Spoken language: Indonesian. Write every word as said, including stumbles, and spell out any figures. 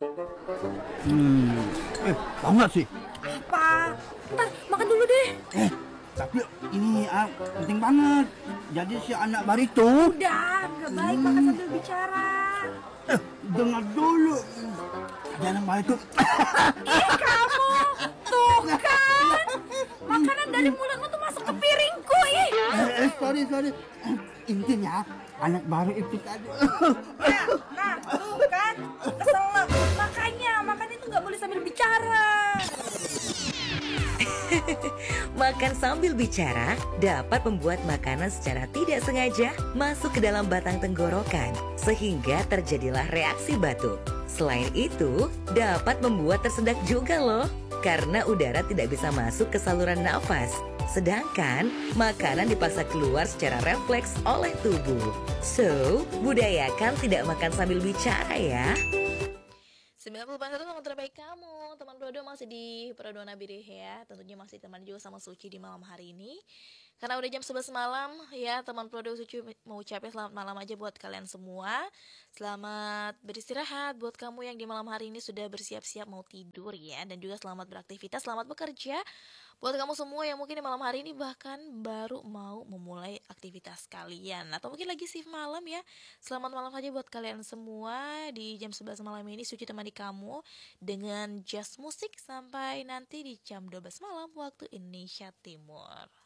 Hmm, eh, tahu nggak sih? Apa? Ntar makan dulu deh. Eh, tapi ini ah, penting banget. Jadi si anak baru itu, Udah, nggak baik makan sambil bicara. eh, dengar dulu. Ada anak baru itu. Ih kamu, tuh kan. Makanan dari mulutmu tuh masuk ke piringku, ih. Eh, eh, sorry, sorry. Eh, Intinya anak baru itu tadi. Nah, nah, tuh kan. Keselak. Makanya, makan itu nggak boleh sambil bicara. Makan sambil bicara dapat membuat makanan secara tidak sengaja masuk ke dalam batang tenggorokan, sehingga terjadilah reaksi batuk. Selain itu, dapat membuat tersedak juga loh, karena udara tidak bisa masuk ke saluran nafas. Sedangkan makanan dipaksa keluar secara refleks oleh tubuh. So, budayakan tidak makan sambil bicara ya. sembilan puluh satu teman terbaik kamu, teman Prodo masih di Prodo Nabirih ya. Tentunya masih teman juga sama Suci di malam hari ini. Karena udah jam sebelas malam ya, teman Prodo Suci mau ucapin selamat malam aja buat kalian semua. Selamat beristirahat buat kamu yang di malam hari ini sudah bersiap-siap mau tidur ya. Dan juga selamat beraktivitas, selamat bekerja buat kamu semua yang mungkin di malam hari ini bahkan baru mau memulai aktivitas kalian, atau mungkin lagi shift malam ya. Selamat malam aja buat kalian semua. Di jam sebelas malam ini Suci temani kamu dengan jazz musik sampai nanti di jam dua belas malam waktu Indonesia Timur.